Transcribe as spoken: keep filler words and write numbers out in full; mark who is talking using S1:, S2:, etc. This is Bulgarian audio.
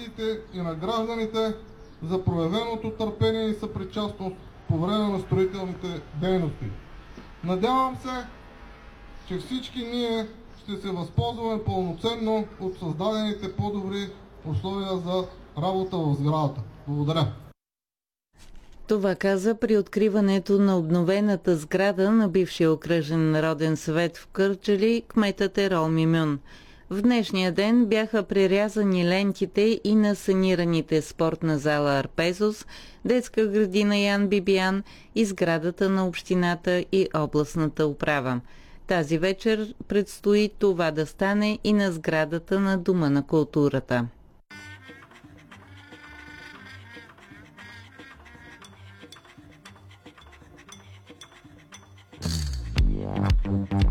S1: институциите и на гражданите за проявеното търпение и съпричастност по време на строителните дейности. Надявам се, че всички ние ще се възползваме пълноценно от създадените по-добри условия за работа в сградата. Благодаря.
S2: Това каза при откриването на обновената сграда на бившия окръжен народен съвет в Кърджали кметът Ерол Мимюн. В днешния ден бяха прерязани лентите и на санираните спортна зала Арпезос, детска градина Ян Бибиян и сградата на общината и областната управа. Тази вечер предстои това да стане и на сградата на Дома на културата.
S3: Yeah.